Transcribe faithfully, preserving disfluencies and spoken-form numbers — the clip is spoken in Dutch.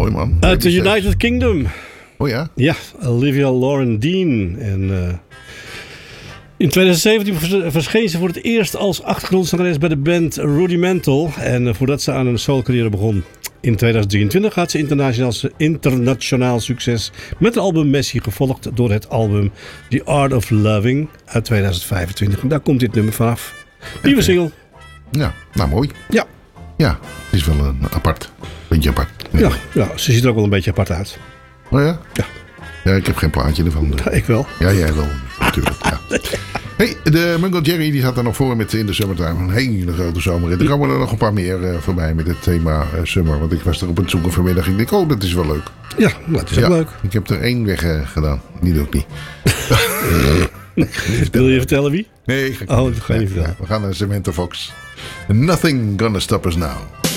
Mooi man. Uit de United Kingdom. Oh ja? Ja, Olivia Lauren Dean. En uh, in twintig zeventien verscheen ze voor het eerst als achtergrondzangeres bij de band Rudimental. En uh, voordat ze aan een solo-carrière begon. In twintig drieëntwintig had ze internationaal, internationaal succes met het album Messi, gevolgd door het album The Art of Loving uit twintig vijfentwintig. En daar komt dit nummer vanaf. Nieuwe Okay. single. Ja, nou mooi. Ja. Ja, het is wel een apart. Beetje apart. Nee. Ja, ja, ze ziet er ook wel een beetje apart uit. Oh ja? Ja. Ja, ik heb geen plaatje ervan. Ja, ik wel. Ja, jij wel. Natuurlijk, ja. Hey, de Mungo Jerry die zat er nog voor met In the Summertime. Een hele grote zomer. Er komen er nog een paar meer uh, voorbij met het thema uh, Summer. Want ik was er op het zoeken vanmiddag. Ik denk, oh, dat is wel leuk. Ja, dat is ook ja, leuk. Ik heb er één weg uh, gedaan. Die doe ik niet. Wil je vertellen wie? Nee, ik ga Oh, dat ga je niet vertellen. We gaan naar Samantha Fox. Nothing gonna stop us now.